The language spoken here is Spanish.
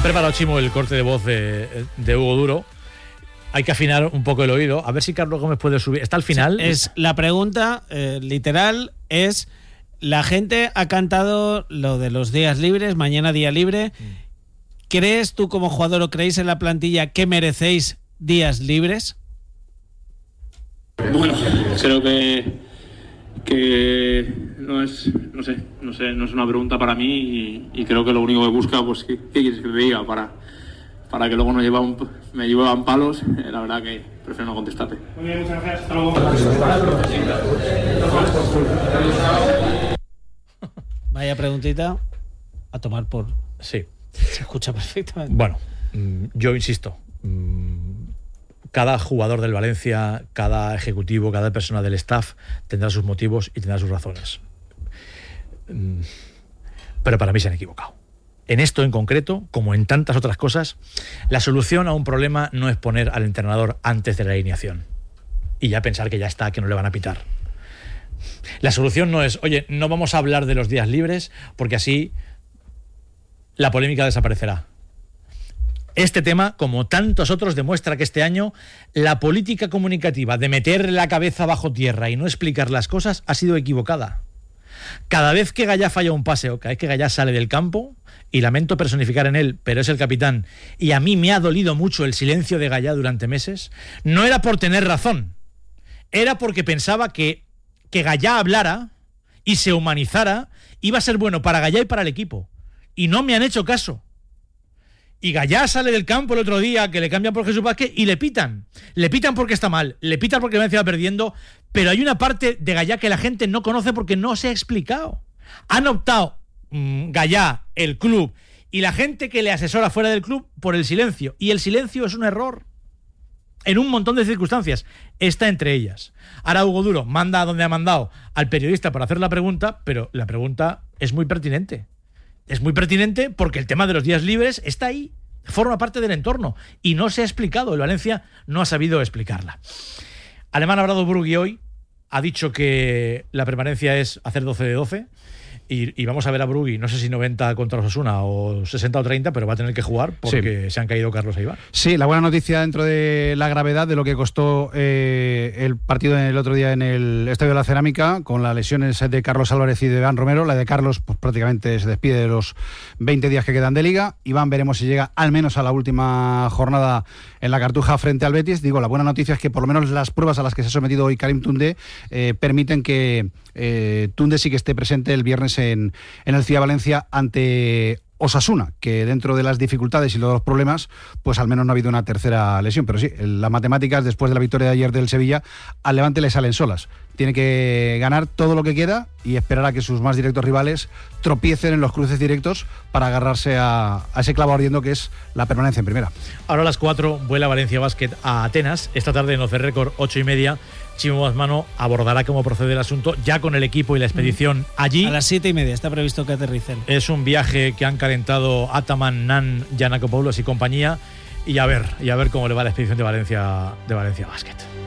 preparado, Chimo, el corte de voz de Hugo Duro. Hay que afinar un poco el oído. A ver si Carlos Gómez puede subir. Está al final. Sí, es la pregunta literal es: la gente ha cantado lo de los días libres, mañana día libre. ¿Crees tú como jugador o creéis en la plantilla que merecéis días libres? Bueno, creo que no es una pregunta para mí y creo que lo único que busca, pues, ¿qué quieres que te diga? Para que luego me llevaban palos, la verdad que prefiero no contestarte. Muy bien, muchas gracias. Hasta luego. Vaya preguntita a tomar por... Sí. Se escucha perfectamente. Bueno, yo insisto, cada jugador del Valencia, cada ejecutivo, cada persona del staff tendrá sus motivos y tendrá sus razones. Pero para mí se han equivocado. En esto en concreto, como en tantas otras cosas, la solución a un problema no es poner al entrenador antes de la alineación y ya pensar que ya está, que no le van a pitar. La solución no es, oye, no vamos a hablar de los días libres porque así la polémica desaparecerá. Este tema, como tantos otros, demuestra que este año la política comunicativa de meter la cabeza bajo tierra y no explicar las cosas ha sido equivocada. Cada vez que Gallá falla un pase o cada vez que Gallá sale del campo, y lamento personificar en él, pero es el capitán, y a mí me ha dolido mucho el silencio de Gallá durante meses, no era por tener razón, era porque pensaba que Gallá hablara y se humanizara, iba a ser bueno para Gallá y para el equipo. Y no me han hecho caso. Y Gallá sale del campo el otro día, que le cambian por Jesús Vázquez, y le pitan. Le pitan porque está mal, le pitan porque Valencia va perdiendo, pero hay una parte de Gallá que la gente no conoce porque no se ha explicado. Han optado Gallá, el club y la gente que le asesora fuera del club por el silencio. Y el silencio es un error. En un montón de circunstancias. Está entre ellas. Ahora Hugo Duro manda a donde ha mandado al periodista para hacer la pregunta, pero la pregunta es muy pertinente. Es muy pertinente porque el tema de los días libres está ahí, forma parte del entorno y no se ha explicado. El Valencia no ha sabido explicarla. Alemán ha hablado Brugui hoy, ha dicho que la permanencia es hacer 12 de 12 y vamos a ver a Brugui, no sé si 90 contra Osasuna o 60 o 30, pero va a tener que jugar porque se han caído Carlos e Iván. Sí, la buena noticia dentro de la gravedad de lo que costó el partido el otro día en el Estadio de la Cerámica, con las lesiones de Carlos Álvarez y de Iván Romero. La de Carlos pues prácticamente se despide de los 20 días que quedan de Liga. Iván veremos si llega al menos a la última jornada en la Cartuja frente al Betis. Digo, la buena noticia es que por lo menos las pruebas a las que se ha sometido hoy Karim Toundé permiten que Toundé sí que esté presente el viernes en el CIA Valencia ante Osasuna, que dentro de las dificultades y los problemas, pues al menos no ha habido una tercera lesión. Pero sí, las matemáticas después de la victoria de ayer del Sevilla, al Levante le salen solas. Tiene que ganar todo lo que queda y esperar a que sus más directos rivales tropiecen en los cruces directos para agarrarse a ese clavo ardiendo que es la permanencia en primera. Ahora a las 4 vuela Valencia Basket a Atenas. Esta tarde en Off the Record, 8:30. Chimo Basmano abordará cómo procede el asunto ya con el equipo y la expedición allí. A las 7:30 está previsto que aterricen. Es un viaje que han calentado Ataman, Nan, Giannakopoulos y compañía. Y a ver cómo le va la expedición de Valencia Basket.